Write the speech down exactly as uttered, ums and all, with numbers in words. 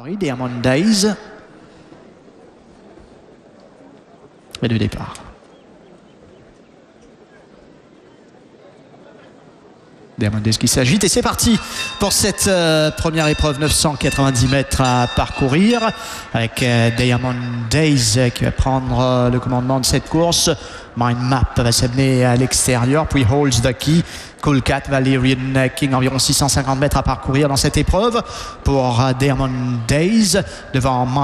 favori, Diamond Days. Et le départ. Diamond Days qui s'agite et c'est parti pour cette euh, première épreuve, neuf cent quatre-vingt-dix mètres à parcourir avec euh, Diamond Days euh, qui va prendre euh, le commandement de cette course. Mind Map va s'amener à l'extérieur, puis Holds the Key. Cool Cat, Valerian King, environ six cent cinquante mètres à parcourir dans cette épreuve pour euh, Diamond Days devant